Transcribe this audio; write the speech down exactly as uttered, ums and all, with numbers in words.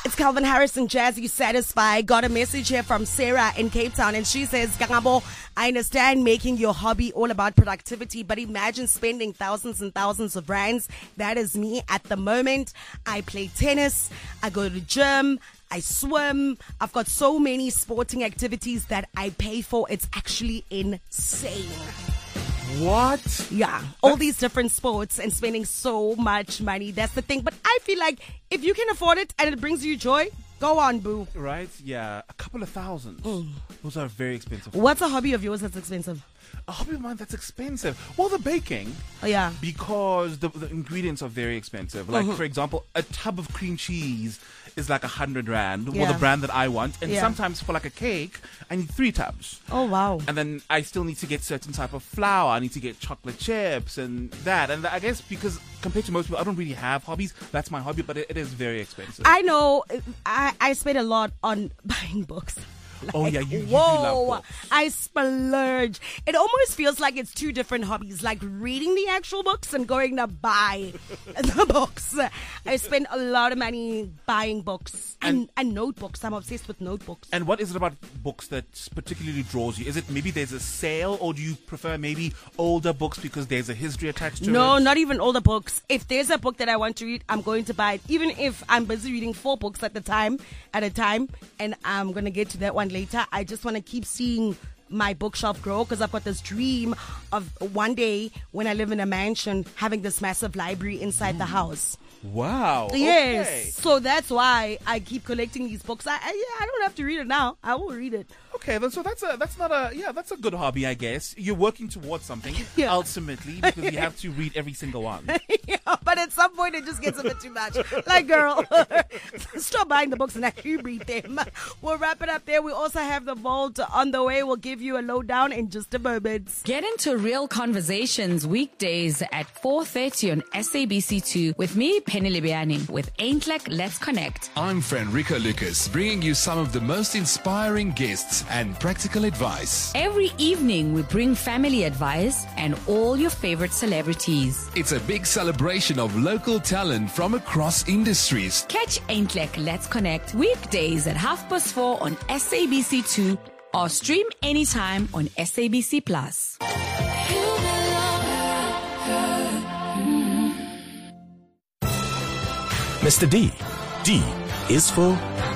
It's Calvin Harris and Jazzy Satisfy. Got a message here from Sarah in Cape Town, and she says, Gangabo, I understand making your hobby all about productivity, but imagine spending thousands and thousands of rands. That is me at the moment. I play tennis, I go to the gym, I swim. I've got so many sporting activities that I pay for. It's actually insane. What? Yeah, all these different sports and spending so much money. That's the thing. But I feel like if you can afford it and it brings you joy, go on, boo. Right? Yeah, a couple of thousands. Mm. Those are very expensive. What's a hobby of yours that's expensive? A hobby of mine that's expensive. Well, the baking. Oh, yeah. Because the, the ingredients are very expensive. Like, mm-hmm. for example, a tub of cream cheese is like a hundred rand. Yeah. Well, the brand that I want. And yeah. sometimes for like a cake, I need three tubs. Oh, wow. And then I still need to get certain type of flour. I need to get chocolate chips and that. And I guess because compared to most people, I don't really have hobbies. That's my hobby, but it, it is very expensive. I know. I, I spend a lot on buying books. Like, oh yeah, you, you whoa, do love books. I splurge. It almost feels like it's two different hobbies, like reading the actual books and going to buy the books. I spend a lot of money buying books and, and, and notebooks. I'm obsessed with notebooks. And what is it about books that particularly draws you? Is it maybe there's a sale, or do you prefer maybe older books because there's a history attached to no, it? No, not even older books. If there's a book that I want to read, I'm going to buy it. Even if I'm busy reading four books at the time, at a time, and I'm going to get to that one later. I just want to keep seeing my bookshelf grow because I've got this dream of one day when I live in a mansion having this massive library inside Ooh. the house. Wow. Yes. Okay. So that's why I keep collecting these books. I, I yeah, I don't have to read it now. I will read it. Okay, then so that's a that's not a yeah that's a good hobby, I guess. You're working towards something yeah. ultimately because you have to read every single one. Yeah, but at some point it just gets a bit too much. Like, girl, stop buying the books and actually read them. We'll wrap it up there. We also have the vault on the way. We'll give you a lowdown in just a moment. Get into Real Conversations weekdays at four thirty on S A B C two with me, Penny Libiani, with Ain't Like Let's Connect. I'm Fenrica Lucas, bringing you some of the most inspiring guests and practical advice. Every evening, we bring family advice and all your favorite celebrities. It's a big celebration of local talent from across industries. Catch Ain't Like Let's Connect weekdays at half past four on S A B C two or stream anytime on S A B C Plus. Mister D. D is for